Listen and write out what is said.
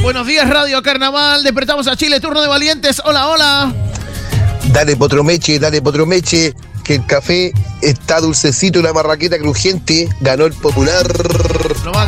Buenos días, Radio Carnaval. Despertamos a Chile, turno de valientes. Hola, hola. Dale Potromeche, que el café está dulcecito y la marraqueta crujiente. Ganó el popular. No más